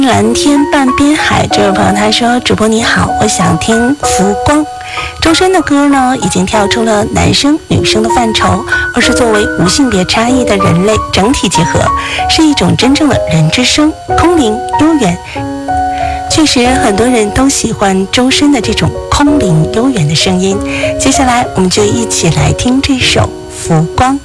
蓝天半边海，这位朋友他说：主播你好，我想听浮光。周深的歌呢，已经跳出了男生女生的范畴，而是作为无性别差异的人类整体结合，是一种真正的人之声，空灵悠远。确实很多人都喜欢周深的这种空灵悠远的声音。接下来我们就一起来听这首浮光。